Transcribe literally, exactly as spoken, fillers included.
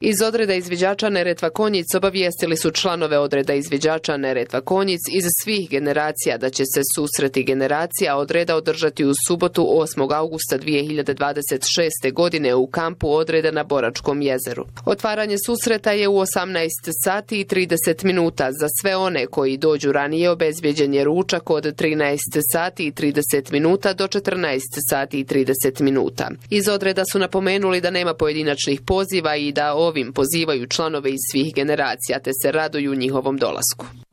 Iz odreda izviđača Neretva Konjic obavijestili su članove odreda izviđača Neretva Konjic iz svih generacija da će se susreti generacija odreda održati u subotu osmog augusta dvije hiljade dvadeset šeste. godine u kampu odreda na Boračkom jezeru. Otvaranje susreta je u osamnaest sati i trideset minuta. Za sve one koji dođu ranije obezbjeđen je ručak od trinaest sati i trideset minuta do četrnaest sati i trideset minuta. Iz odreda su napomenuli da nema pojedinačnih poziva i da ovim pozivaju članove iz svih generacija te se raduju njihovom dolasku.